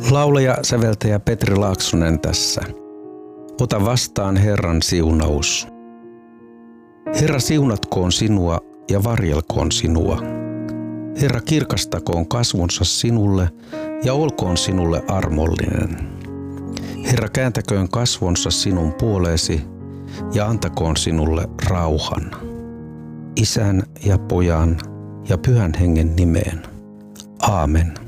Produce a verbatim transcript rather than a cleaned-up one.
Laulaja, säveltäjä Petri Laaksonen tässä. Ota vastaan Herran siunaus. Herra siunatkoon sinua ja varjelkoon sinua. Herra kirkastakoon kasvonsa sinulle ja olkoon sinulle armollinen. Herra kääntäköön kasvonsa sinun puoleesi ja antakoon sinulle rauhan. Isän ja Pojan ja Pyhän Hengen nimeen. Aamen.